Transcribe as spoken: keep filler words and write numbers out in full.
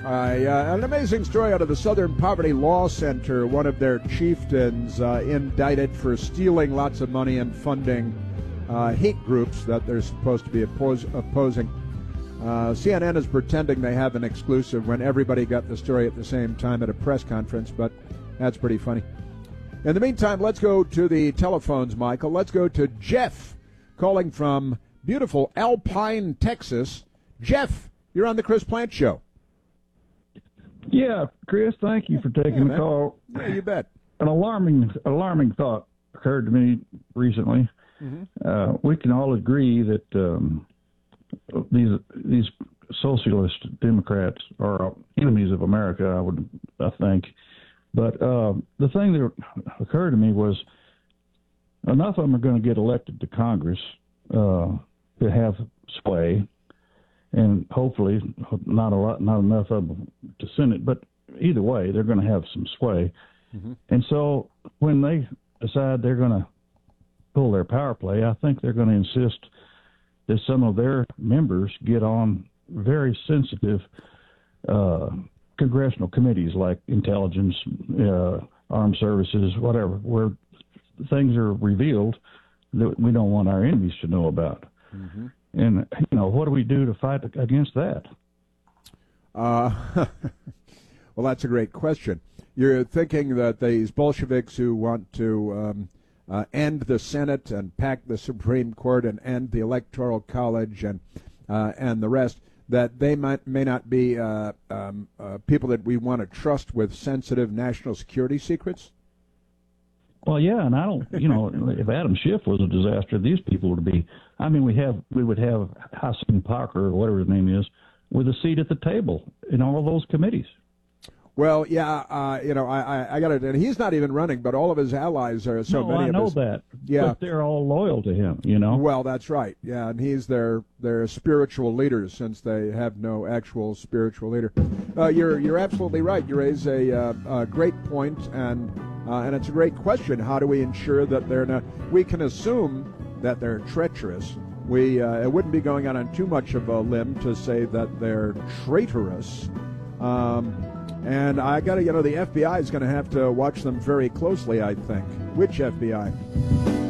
Uh, yeah, an amazing story out of the Southern Poverty Law Center. One of their chieftains uh, indicted for stealing lots of money and funding uh, hate groups that they're supposed to be oppose- opposing. Uh, C N N is pretending they have an exclusive when everybody got the story at the same time at a press conference, but that's pretty funny. In the meantime, let's go to the telephones, Michael. Let's go to Jeff calling from beautiful Alpine, Texas. Jeff, you're on the Chris Plant Show. Yeah, Chris, thank you for taking yeah, the man. call. Yeah, you bet. An alarming, alarming thought occurred to me recently. Mm-hmm. Uh, we can all agree that um, these these socialist Democrats are enemies of America. I would, I think. But uh, the thing that occurred to me was enough of them are going to get elected to Congress uh, to have sway. And hopefully not a lot, not enough of them to Senate, but either way, they're going to have some sway. Mm-hmm. And so when they decide they're going to pull their power play, I think they're going to insist that some of their members get on very sensitive uh, congressional committees like intelligence, uh, armed services, whatever, where things are revealed that we don't want our enemies to know about. Mm-hmm. And, you know, what do we do to fight against that? Uh, well, that's a great question. You're thinking that these Bolsheviks who want to um, uh, end the Senate and pack the Supreme Court and end the Electoral College and uh, and the rest, that they might may not be uh, um, uh, people that we want to trust with sensitive national security secrets? Well, yeah, and I don't, you know, if Adam Schiff was a disaster, these people would be. I mean, we have we would have Hassan Parker or whatever his name is with a seat at the table in all of those committees. Well, yeah, uh, you know, I I, I got it, and he's not even running, but all of his allies are so no, many I of know his, that. Yeah, but they're all loyal to him. You know. Well, that's right. Yeah, and he's their their spiritual leader since they have no actual spiritual leader. Uh, you're you're absolutely right. You raise a, uh, a great point, and. Uh, and it's a great question. How do we ensure that they're not? We can assume that they're treacherous. We uh, it wouldn't be going out on too much of a limb to say that they're traitorous. Um, and I got to, you know, the F B I is going to have to watch them very closely, I think. Which F B I?